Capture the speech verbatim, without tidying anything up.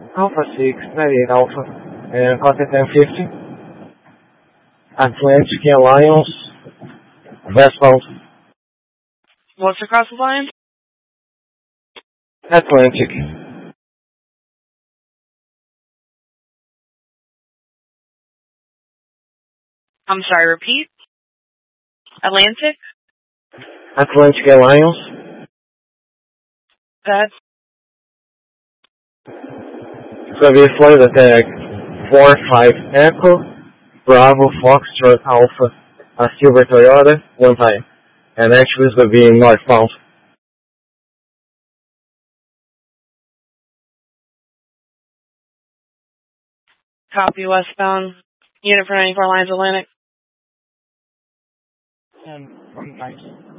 Alpha six, ninety-eight Alpha, and contact M fifty, Atlantic Alliance, westbound, What's across the line? Atlantic. I'm sorry, repeat. Atlantic? Atlantic Alliance. That's It's going to be a flight attack four five Echo, Bravo, Foxtrot, Alpha, a silver Toyota, one time. And actually it's going to be northbound. copy westbound. Unit for ninety-four Lines Atlantic. And from